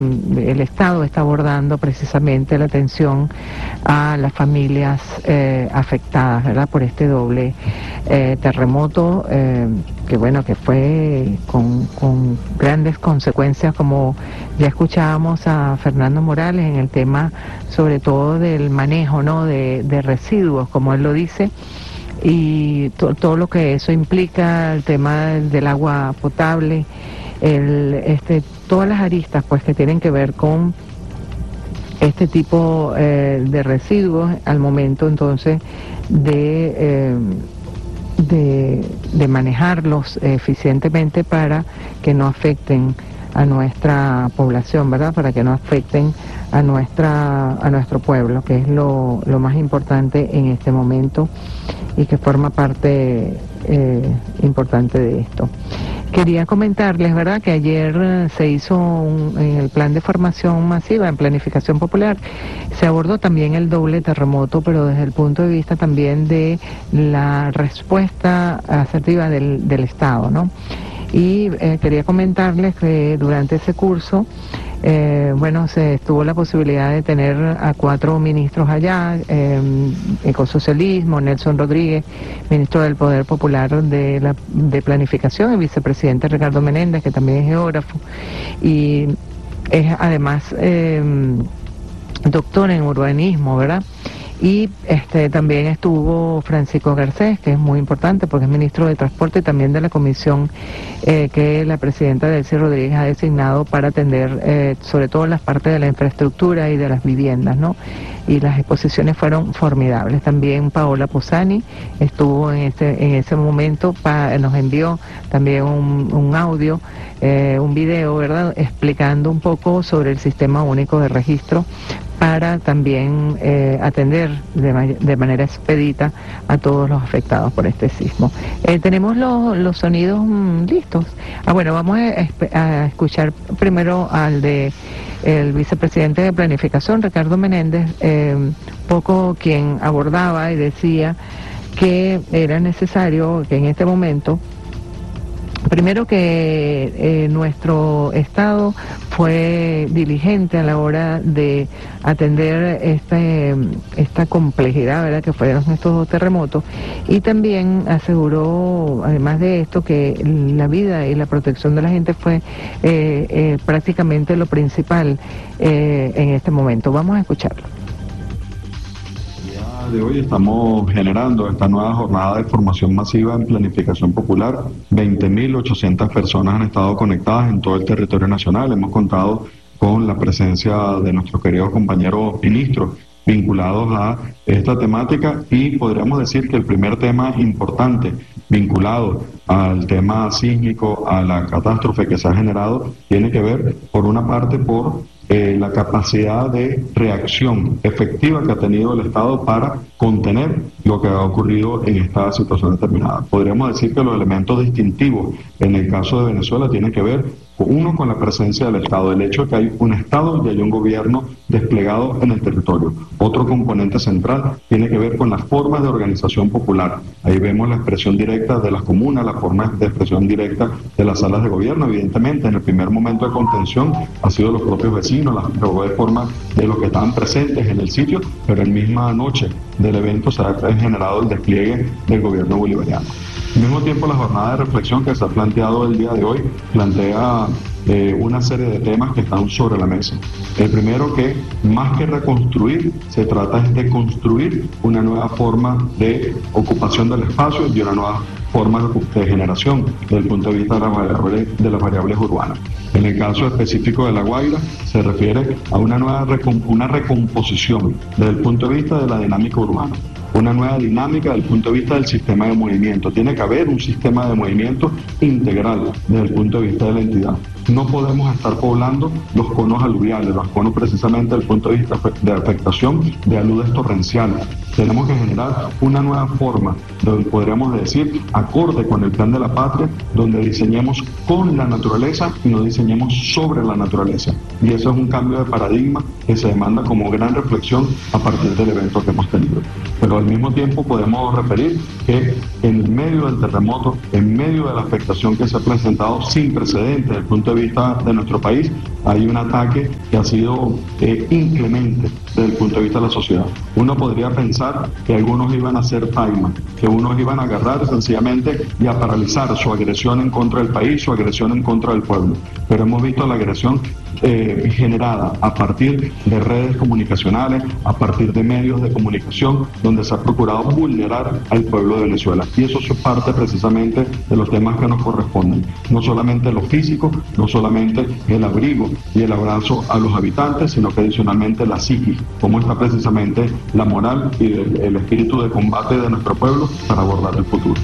el Estado está abordando precisamente la atención a las familias afectadas, ¿verdad?, por este doble terremoto, que fue con grandes consecuencias, como ya escuchábamos a Fernando Morales en el tema sobre todo del manejo, ¿no?, de residuos, como él lo dice, y todo lo que eso implica, el tema del agua potable, todas las aristas pues que tienen que ver con este tipo de residuos al momento entonces de manejarlos eficientemente para que no afecten a nuestra población, ¿verdad?, para que no afecten a nuestro pueblo, que es lo más importante en este momento y que forma parte importante de esto. Quería comentarles, ¿verdad?, que ayer se hizo en el plan de formación masiva, en planificación popular, se abordó también el doble terremoto, pero desde el punto de vista también de la respuesta asertiva del Estado, ¿no? Y quería comentarles que durante ese curso, se tuvo la posibilidad de tener a 4 ministros allá, Ecosocialismo, Nelson Rodríguez, ministro del Poder Popular de Planificación, el vicepresidente Ricardo Menéndez, que también es geógrafo, y es además doctor en urbanismo, ¿verdad? Y también estuvo Francisco Garcés, que es muy importante porque es ministro de Transporte y también de la comisión que la presidenta Delcy Rodríguez ha designado para atender sobre todo las partes de la infraestructura y de las viviendas, ¿no? Y las exposiciones fueron formidables. También Paola Posani estuvo en ese momento, nos envió también un audio, un video, ¿verdad?, explicando un poco sobre el Sistema Único de Registro para también atender de manera expedita a todos los afectados por este sismo. Tenemos los sonidos listos. Vamos a escuchar primero al de el vicepresidente de Planificación, Ricardo Menéndez, poco quien abordaba y decía que era necesario que en este momento, primero que nuestro Estado fue diligente a la hora de atender esta complejidad, ¿verdad?, que fueron estos 2 terremotos, y también aseguró, además de esto, que la vida y la protección de la gente fue prácticamente lo principal en este momento. Vamos a escucharlo. De hoy estamos generando esta nueva jornada de formación masiva en planificación popular. 20.800 personas han estado conectadas en todo el territorio nacional. Hemos contado con la presencia de nuestros queridos compañeros ministros vinculados a esta temática, y podríamos decir que el primer tema importante vinculado al tema sísmico, a la catástrofe que se ha generado, tiene que ver, por una parte, por la capacidad de reacción efectiva que ha tenido el Estado para contener lo que ha ocurrido en esta situación determinada. Podríamos decir que los elementos distintivos en el caso de Venezuela tienen que ver, uno, con la presencia del Estado, el hecho de que hay un Estado y hay un gobierno desplegado en el territorio. Otro componente central tiene que ver con las formas de organización popular. Ahí vemos la expresión directa de las comunas, las formas de expresión directa de las salas de gobierno. Evidentemente, en el primer momento de contención ha sido los propios vecinos, las formas de los que estaban presentes en el sitio, pero en misma noche del evento se ha generado el despliegue del gobierno bolivariano. Al mismo tiempo, la jornada de reflexión que se ha planteado el día de hoy plantea una serie de temas que están sobre la mesa. El primero, que más que reconstruir, se trata de construir una nueva forma de ocupación del espacio y una nueva forma de generación desde el punto de vista de las variables urbanas. En el caso específico de La Guaira, se refiere a una recomposición desde el punto de vista de la dinámica urbana, una nueva dinámica desde el punto de vista del sistema de movimiento. Tiene que haber un sistema de movimiento integral desde el punto de vista de la entidad. No podemos estar poblando los conos aluviales, los conos precisamente desde el punto de vista de afectación de aludes torrenciales. Tenemos que generar una nueva forma, donde podríamos decir, acorde con el plan de la patria, donde diseñemos con la naturaleza y no diseñemos sobre la naturaleza. Y eso es un cambio de paradigma que se demanda como gran reflexión a partir del evento que hemos tenido. Pero al mismo tiempo podemos referir que en medio del terremoto, en medio de la afectación que se ha presentado sin precedentes desde el punto de vista de nuestro país, hay un ataque que ha sido inclemente desde el punto de vista de la sociedad. Uno podría pensar que algunos iban a hacer taima, que unos iban a agarrar sencillamente y a paralizar su agresión en contra del país, su agresión en contra del pueblo. Pero hemos visto la agresión generada a partir de redes comunicacionales, a partir de medios de comunicación, donde se ha procurado vulnerar al pueblo de Venezuela. Y eso es parte precisamente de los temas que nos corresponden. No solamente lo físico, no solamente el abrigo y el abrazo a los habitantes, sino que adicionalmente la psiquis, cómo está precisamente la moral y el espíritu de combate de nuestro pueblo para abordar el futuro.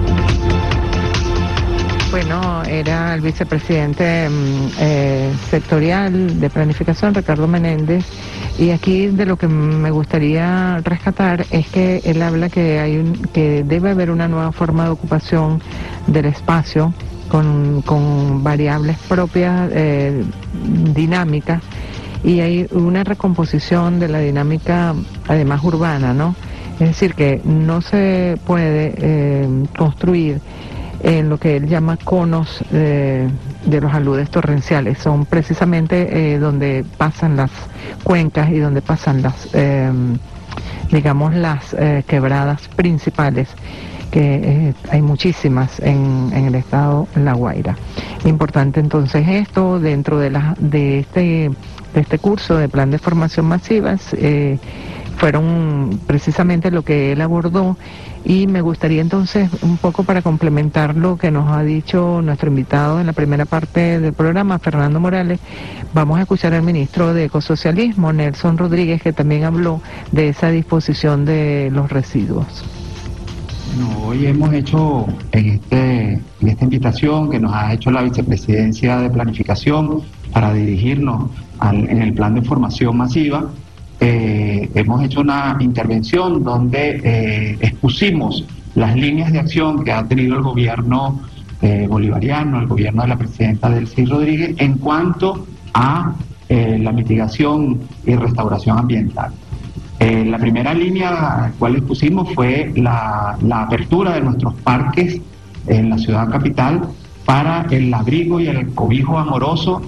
Bueno, era el vicepresidente sectorial de planificación, Ricardo Menéndez, y aquí de lo que me gustaría rescatar es que él habla que debe haber una nueva forma de ocupación del espacio con variables propias, dinámicas, y hay una recomposición de la dinámica además urbana, ¿no? Es decir, que no se puede construir en lo que él llama conos de los aludes torrenciales. Son precisamente donde pasan las cuencas y donde pasan las, digamos, las quebradas principales, que hay muchísimas en el estado La Guaira. Importante entonces esto dentro de este curso de plan de formación masivas. Fueron precisamente lo que él abordó, y me gustaría entonces, un poco para complementar lo que nos ha dicho nuestro invitado en la primera parte del programa, Fernando Morales, vamos a escuchar al ministro de Ecosocialismo, Nelson Rodríguez, que también habló de esa disposición de los residuos. Bueno, hoy hemos hecho en esta invitación que nos ha hecho la Vicepresidencia de Planificación para dirigirnos en el plan de formación masiva. Hemos hecho una intervención donde expusimos las líneas de acción que ha tenido el gobierno bolivariano, el gobierno de la presidenta Delcy Rodríguez, en cuanto a la mitigación y restauración ambiental. La primera línea a la cual expusimos fue la apertura de nuestros parques en la ciudad capital para el abrigo y el cobijo amoroso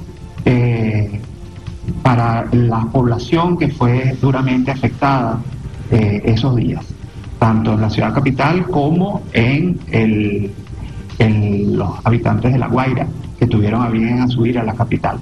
para la población que fue duramente afectada esos días, tanto en la ciudad capital como en los habitantes de La Guaira, que tuvieron a bien a subir a la capital.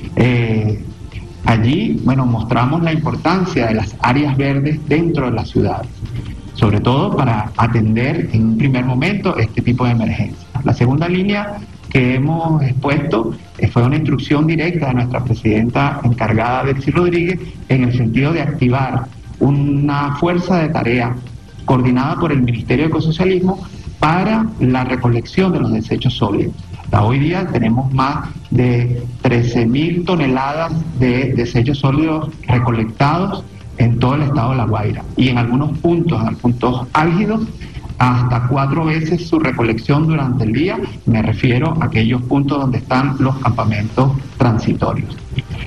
Allí, bueno, mostramos la importancia de las áreas verdes dentro de las ciudades, sobre todo para atender en un primer momento este tipo de emergencias. La segunda línea que hemos expuesto fue una instrucción directa de nuestra presidenta encargada, Delcy Rodríguez, en el sentido de activar una fuerza de tarea coordinada por el Ministerio de Ecosocialismo para la recolección de los desechos sólidos. Hasta hoy día tenemos más de 13.000 toneladas de desechos sólidos recolectados en todo el estado de La Guaira, y en algunos puntos álgidos, hasta 4 veces su recolección durante el día. Me refiero a aquellos puntos donde están los campamentos transitorios.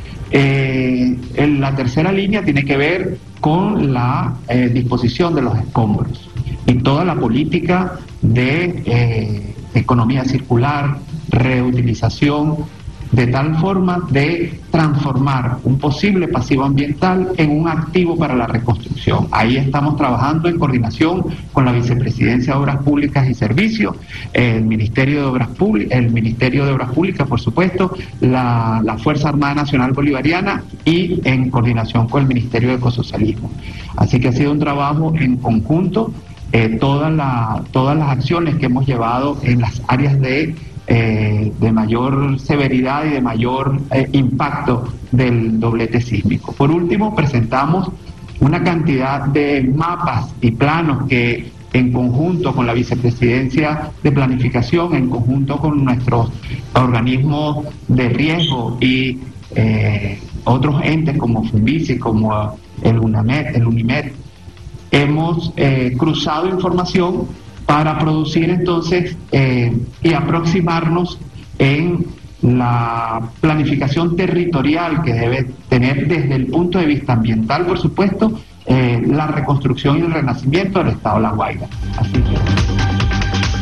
La tercera línea tiene que ver con la disposición de los escombros y toda la política de economía circular, reutilización, de tal forma de transformar un posible pasivo ambiental en un activo para la reconstrucción. Ahí estamos trabajando en coordinación con la Vicepresidencia de Obras Públicas y Servicios, el Ministerio de Obras Públicas, por supuesto, la Fuerza Armada Nacional Bolivariana, y en coordinación con el Ministerio de Ecosocialismo. Así que ha sido un trabajo en conjunto, todas las acciones que hemos llevado en las áreas de mayor severidad y de mayor impacto del doblete sísmico. Por último, presentamos una cantidad de mapas y planos que, en conjunto con la Vicepresidencia de Planificación, en conjunto con nuestros organismos de riesgo y otros entes como Funvici, como el UNIMED, hemos cruzado información para producir entonces y aproximarnos en la planificación territorial que debe tener, desde el punto de vista ambiental, por supuesto, la reconstrucción y el renacimiento del estado de La Guaira. Así que...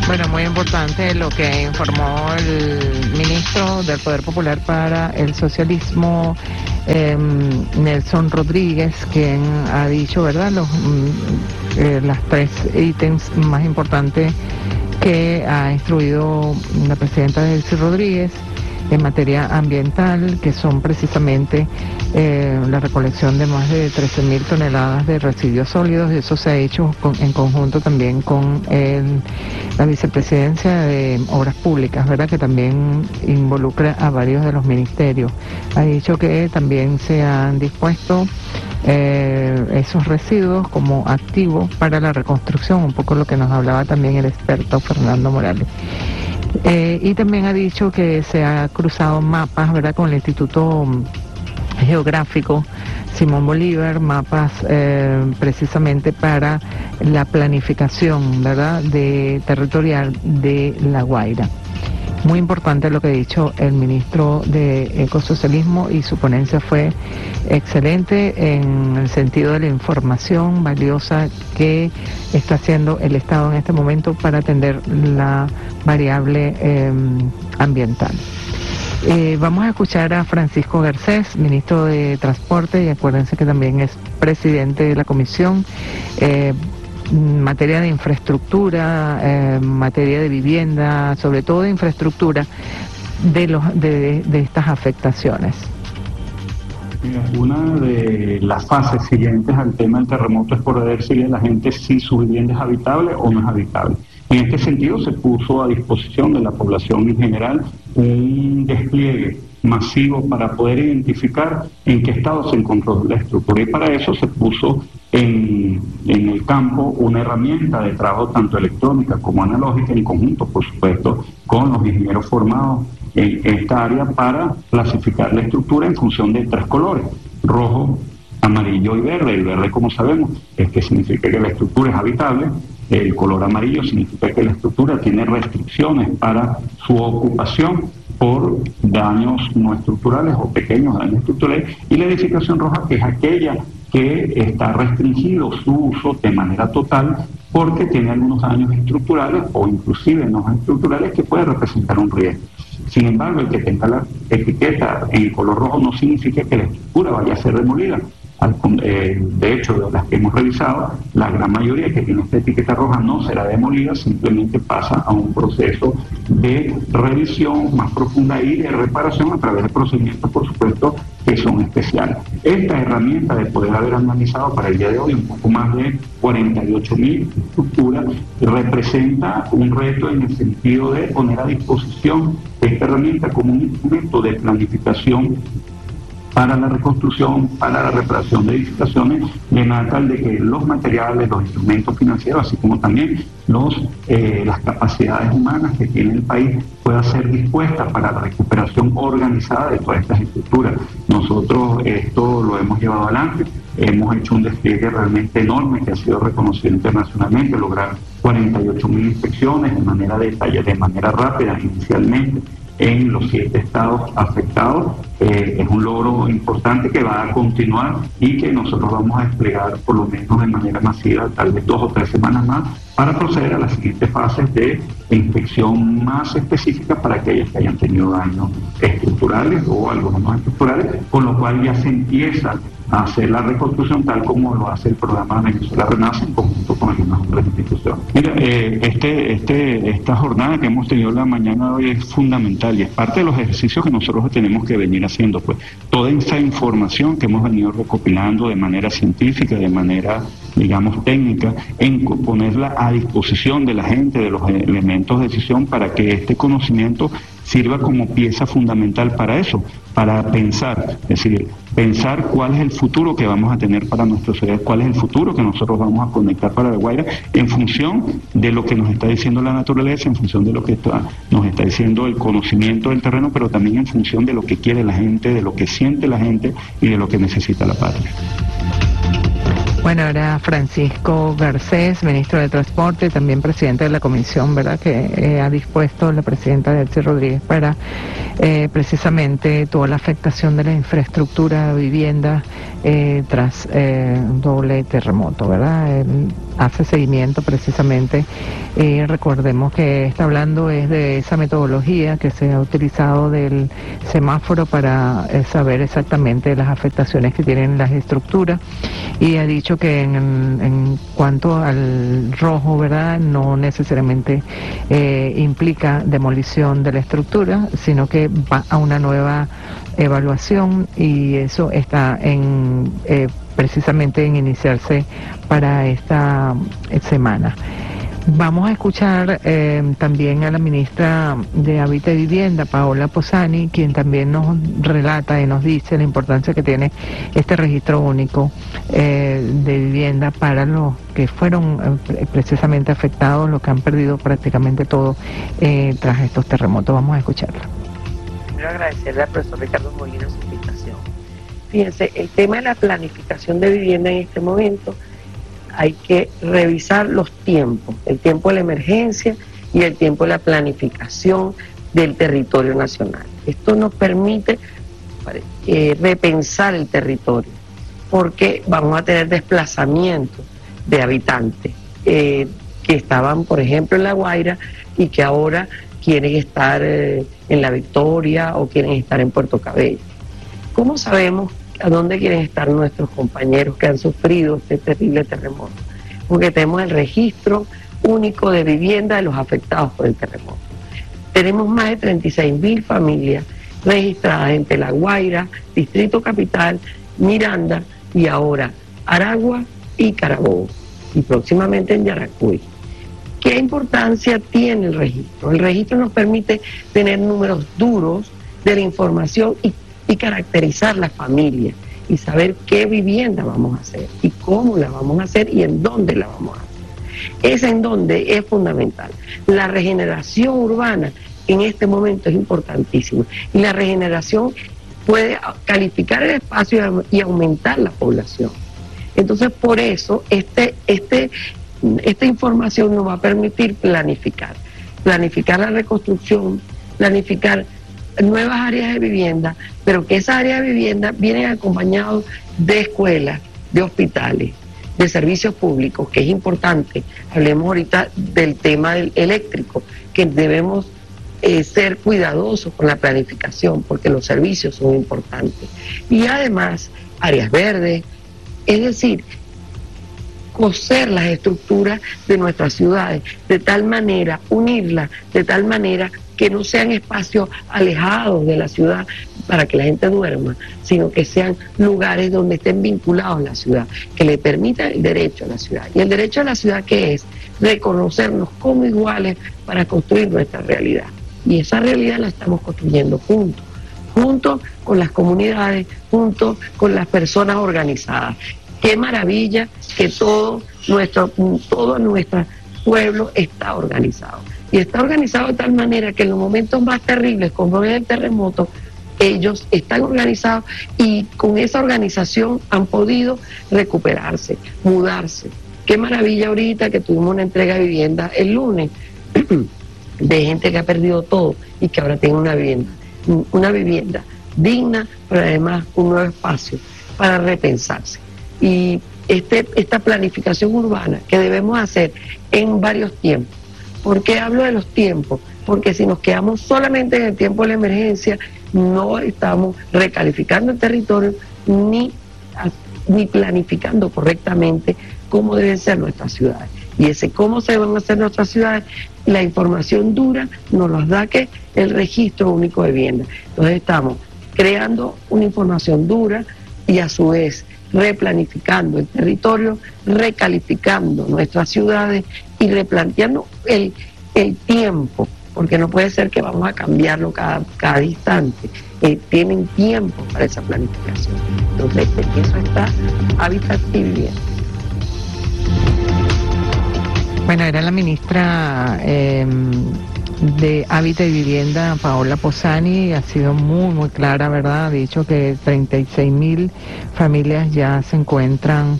Bueno, muy importante lo que informó el ministro del Poder Popular para el Socialismo, Nelson Rodríguez, quien ha dicho, ¿verdad?, las 3 ítems más importantes que ha instruido la presidenta Delcy Rodríguez en materia ambiental, que son precisamente la recolección de más de 13.000 toneladas de residuos sólidos. Y eso se ha hecho en conjunto también con la vicepresidencia de Obras Públicas, ¿verdad?, que también involucra a varios de los ministerios. Ha dicho que también se han dispuesto esos residuos como activos para la reconstrucción, un poco lo que nos hablaba también el experto Fernando Morales. Y también ha dicho que se ha cruzado mapas, ¿verdad?, con el Instituto Geográfico Simón Bolívar, mapas precisamente para la planificación, ¿verdad?, territorial de La Guaira. Muy importante lo que ha dicho el ministro de Ecosocialismo, y su ponencia fue excelente en el sentido de la información valiosa que está haciendo el Estado en este momento para atender la variable ambiental. Vamos a escuchar a Francisco Garcés, ministro de Transporte, y acuérdense que también es presidente de la comisión. Materia de infraestructura, materia de vivienda, sobre todo de infraestructura de estas afectaciones. Una de las fases siguientes al tema del terremoto es poder decirle a la gente si su vivienda es habitable o no es habitable. En este sentido se puso a disposición de la población en general un despliegue masivo para poder identificar en qué estado se encontró la estructura, y para eso se puso en el campo una herramienta de trabajo tanto electrónica como analógica, en conjunto, por supuesto, con los ingenieros formados en esta área para clasificar la estructura en función de 3 colores: rojo, amarillo y verde. El verde, como sabemos, es que significa que la estructura es habitable. El color amarillo significa que la estructura tiene restricciones para su ocupación por daños no estructurales o pequeños daños estructurales, y la edificación roja, que es aquella que está restringido su uso de manera total porque tiene algunos daños estructurales o inclusive no estructurales que puede representar un riesgo. Sin embargo, el que tenga la etiqueta en color rojo no significa que la estructura vaya a ser demolida. De hecho, de las que hemos revisado, la gran mayoría que tiene esta etiqueta roja no será demolida, simplemente pasa a un proceso de revisión más profunda y de reparación a través de procedimientos, por supuesto, que son especiales. Esta herramienta de poder haber analizado para el día de hoy un poco más de 48.000 estructuras representa un reto en el sentido de poner a disposición esta herramienta como un instrumento de planificación para la reconstrucción, para la reparación de edificaciones, de manera tal de que los materiales, los instrumentos financieros, así como también las capacidades humanas que tiene el país, puedan ser dispuestas para la recuperación organizada de todas estas estructuras. Nosotros esto lo hemos llevado adelante, hemos hecho un despliegue realmente enorme que ha sido reconocido internacionalmente, lograr 48.000 inspecciones de manera detallada, de manera rápida inicialmente, en los 7 estados afectados. Es un logro importante que va a continuar y que nosotros vamos a desplegar por lo menos de manera masiva, tal vez 2 o 3 semanas más, para proceder a las siguientes fases de inspección más específica para aquellas que hayan tenido daños estructurales o algunos no estructurales, con lo cual ya se empieza a hacer la reconstrucción tal como lo hace el programa Venezuela Renace en conjunto con algunas otras instituciones. Mira, esta jornada que hemos tenido la mañana de hoy es fundamental y es parte de los ejercicios que nosotros tenemos que venir haciendo, pues toda esta información que hemos venido recopilando de manera científica, de manera, digamos, técnica, en ponerla a disposición de la gente, de los elementos de decisión, para que este conocimiento sirva como pieza fundamental para eso, para pensar, es decir, pensar cuál es el futuro que vamos a tener para nuestra sociedad, cuál es el futuro que nosotros vamos a conectar para La Guaira, en función de lo que nos está diciendo la naturaleza, en función de lo que nos está diciendo el conocimiento del terreno, pero también en función de lo que quiere la gente, de lo que siente la gente y de lo que necesita la patria. Bueno, era Francisco Garcés, ministro de Transporte, también presidente de la comisión, ¿verdad?, que ha dispuesto la presidenta Delcy Rodríguez para precisamente toda la afectación de la infraestructura de vivienda tras un doble terremoto, ¿verdad? Hace seguimiento precisamente, recordemos que está hablando es de esa metodología que se ha utilizado del semáforo para saber exactamente las afectaciones que tienen las estructuras, y ha dicho que en cuanto al rojo, ¿verdad?, no necesariamente implica demolición de la estructura, sino que va a una nueva evaluación, y eso está en precisamente en iniciarse para esta semana. Vamos a escuchar también a la ministra de Hábitat y Vivienda, Paola Posani, quien también nos relata y nos dice la importancia que tiene este registro único de vivienda para los que fueron precisamente afectados, los que han perdido prácticamente todo tras estos terremotos. Vamos a escucharla. Quiero agradecerle al profesor Ricardo Molina su invitación. Fíjense, el tema de la planificación de vivienda en este momento, hay que revisar los tiempos, el tiempo de la emergencia y el tiempo de la planificación del territorio nacional. Esto nos permite repensar el territorio, porque vamos a tener desplazamiento de habitantes que estaban, por ejemplo, en La Guaira y que ahora quieren estar en La Victoria o quieren estar en Puerto Cabello. ¿Cómo sabemos a dónde quieren estar nuestros compañeros que han sufrido este terrible terremoto? Porque tenemos el registro único de vivienda de los afectados por el terremoto. Tenemos más de 36.000 familias registradas entre La Guaira, Distrito Capital, Miranda y ahora Aragua y Carabobo, y próximamente en Yaracuy. ¿Qué importancia tiene el registro? El registro nos permite tener números duros de la información y caracterizar la familia y saber qué vivienda vamos a hacer y cómo la vamos a hacer y en dónde la vamos a hacer. Es en donde es fundamental. La regeneración urbana en este momento es importantísima, y la regeneración puede calificar el espacio y aumentar la población. Entonces, por eso esta información nos va a permitir planificar la reconstrucción, planificar nuevas áreas de vivienda, pero que esas áreas de vivienda vienen acompañados de escuelas, de hospitales, de servicios públicos, que es importante. Hablemos ahorita del tema del eléctrico, que debemos ser cuidadosos con la planificación, porque los servicios son importantes. Y además, áreas verdes, es decir, coser las estructuras de nuestras ciudades, de tal manera, unirlas, de tal manera que no sean espacios alejados de la ciudad para que la gente duerma, sino que sean lugares donde estén vinculados a la ciudad, que le permitan el derecho a la ciudad. Y el derecho a la ciudad, ¿qué es? Reconocernos como iguales para construir nuestra realidad. Y esa realidad la estamos construyendo juntos con las comunidades, juntos con las personas organizadas. Qué maravilla que todo nuestro pueblo está organizado. Y está organizado de tal manera que en los momentos más terribles, como es el terremoto, ellos están organizados y con esa organización han podido recuperarse, mudarse. Qué maravilla ahorita que tuvimos una entrega de vivienda el lunes de gente que ha perdido todo y que ahora tiene una vivienda digna, pero además un nuevo espacio para repensarse. Y esta planificación urbana que debemos hacer en varios tiempos. ¿Por qué hablo de los tiempos? Porque si nos quedamos solamente en el tiempo de la emergencia, no estamos recalificando el territorio ni planificando correctamente cómo deben ser nuestras ciudades. Y ese cómo se van a hacer nuestras ciudades, la información dura nos los da que el registro único de vivienda. Entonces estamos creando una información dura y a su vez replanificando el territorio, recalificando nuestras ciudades y replanteando el tiempo, porque no puede ser que vamos a cambiarlo cada instante. Tienen tiempo para esa planificación. Entonces, en eso está Hábitat y Vivienda. Bueno, era la ministra de Hábitat y Vivienda, Paola Posani, ha sido muy clara, ¿verdad? Ha dicho que 36.000 familias ya se encuentran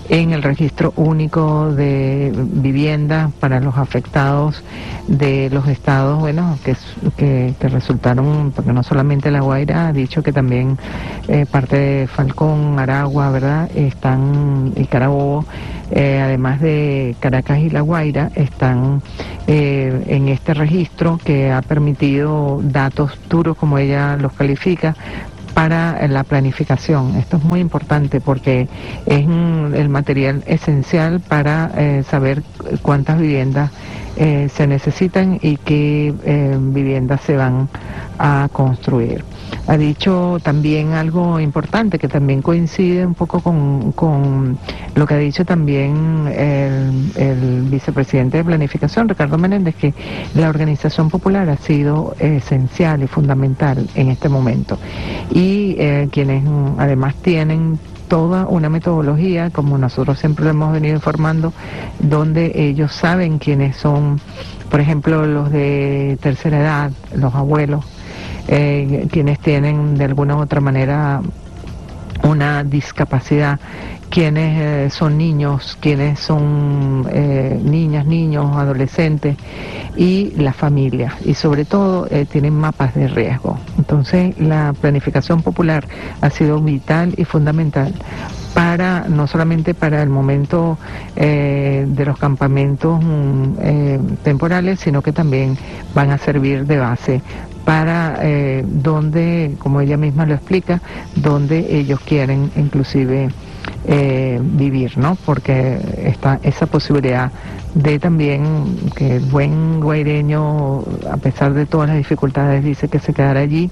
en el registro único de vivienda para los afectados de los estados, bueno, que resultaron, porque no solamente La Guaira, ha dicho que también parte de Falcón, Aragua, ¿verdad?, están, y Carabobo, además de Caracas y La Guaira, están en este registro que ha permitido datos duros, como ella los califica, para la planificación. Esto es muy importante porque es el material esencial para saber cuántas viviendas se necesitan y qué viviendas se van a construir. Ha dicho también algo importante que también coincide un poco con lo que ha dicho también el vicepresidente de Planificación, Ricardo Menéndez, que la organización popular ha sido esencial y fundamental en este momento. Y quienes además tienen toda una metodología, como nosotros siempre lo hemos venido informando, donde ellos saben quiénes son, por ejemplo, los de tercera edad, los abuelos, quienes tienen de alguna u otra manera una discapacidad, quienes son niños, quienes son niñas, niños, adolescentes, y la familia, y sobre todo tienen mapas de riesgo. Entonces la planificación popular ha sido vital y fundamental para, no solamente para el momento de los campamentos temporales, sino que también van a servir de base para donde, como ella misma lo explica, donde ellos quieren inclusive vivir, ¿no? Porque está esa posibilidad de también que el buen guaireño, a pesar de todas las dificultades, dice que se quedará allí.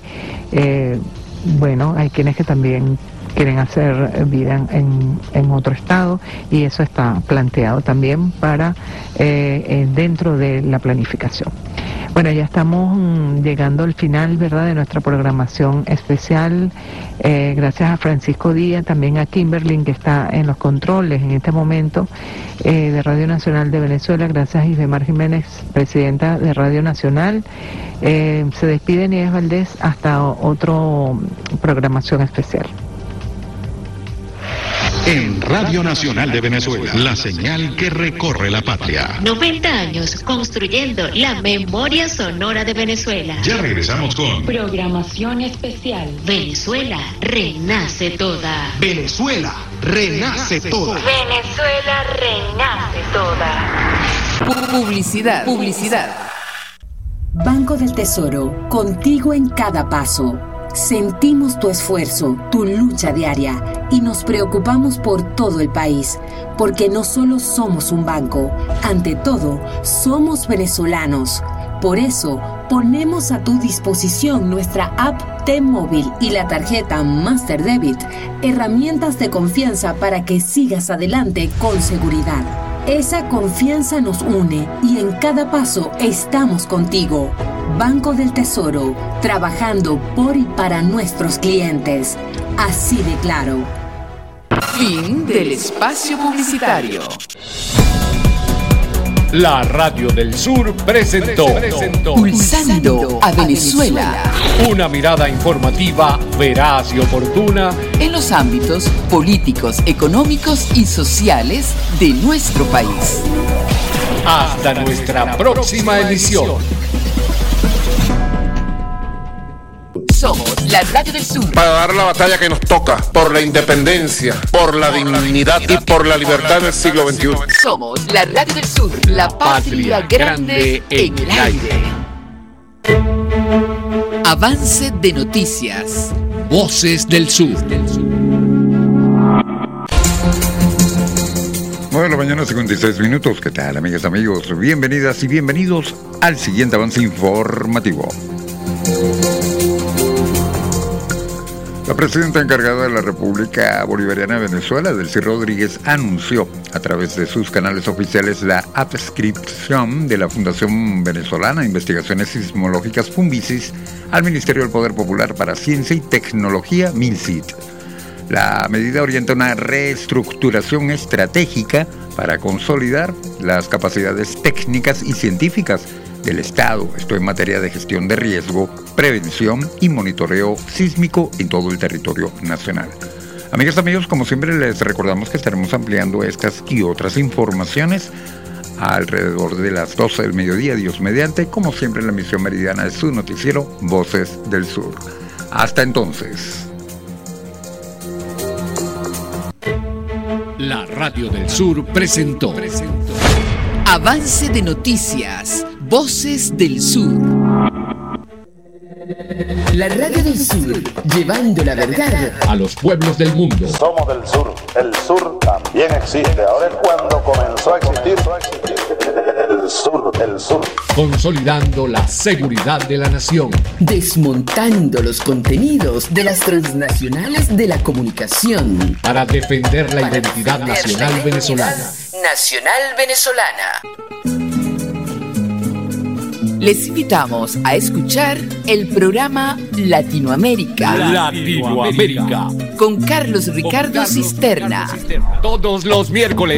Bueno, hay quienes que también quieren hacer vida en otro estado, y eso está planteado también para dentro de la planificación. Bueno, ya estamos llegando al final, ¿verdad?, de nuestra programación especial. Gracias a Francisco Díaz, también a Kimberly, que está en los controles en este momento de Radio Nacional de Venezuela. Gracias a Isbemar Jiménez, presidenta de Radio Nacional. Se despide Nieves Valdés hasta otra programación especial. En Radio Nacional de Venezuela, la señal que recorre la patria. 90 años construyendo la memoria sonora de Venezuela. Ya regresamos con programación especial. Venezuela renace toda. Venezuela renace toda. Venezuela renace toda. Publicidad. Banco del Tesoro, contigo en cada paso. Sentimos tu esfuerzo, tu lucha diaria, y nos preocupamos por todo el país, porque no solo somos un banco, ante todo, somos venezolanos. Por eso, ponemos a tu disposición nuestra app T-Móvil y la tarjeta Master Debit, herramientas de confianza para que sigas adelante con seguridad. Esa confianza nos une y en cada paso estamos contigo. Banco del Tesoro, trabajando por y para nuestros clientes. Así de claro. Fin del espacio publicitario. La Radio del Sur presentó Pulsando a Venezuela. Una mirada informativa veraz y oportuna en los ámbitos políticos, económicos y sociales de nuestro país. Hasta nuestra próxima emisión. Somos la Radio del Sur. Para dar la batalla que nos toca por la independencia, por la dignidad y por la libertad del siglo XXI. Somos la Radio del Sur, la patria grande en el aire. Avance de noticias. Voces del Sur. 9 de la mañana, 56 minutos. ¿Qué tal, amigas, amigos? Bienvenidas y bienvenidos al siguiente avance informativo. La presidenta encargada de la República Bolivariana de Venezuela, Delcy Rodríguez, anunció a través de sus canales oficiales la adscripción de la Fundación Venezolana de Investigaciones Sismológicas Funvisis al Ministerio del Poder Popular para Ciencia y Tecnología, MINCIT. La medida orienta una reestructuración estratégica para consolidar las capacidades técnicas y científicas del Estado, esto en materia de gestión de riesgo, prevención y monitoreo sísmico en todo el territorio nacional. Amigas, amigos, como siempre les recordamos que estaremos ampliando estas y otras informaciones alrededor de las 12 del mediodía, Dios mediante, como siempre en la emisión meridiana de su noticiero Voces del Sur. Hasta entonces. La Radio del Sur presentó Avance de noticias, Voces del Sur. La Radio del Sur, llevando la verdad a los pueblos del mundo. Somos del sur, el sur también existe. Ahora es cuando comenzó a existir el sur. Consolidando la seguridad de la nación. Desmontando los contenidos de las transnacionales de la comunicación. Para defender la identidad nacional venezolana. Les invitamos a escuchar el programa Latinoamérica. Latinoamérica. Con Carlos Ricardo Cisterna. Todos los miércoles.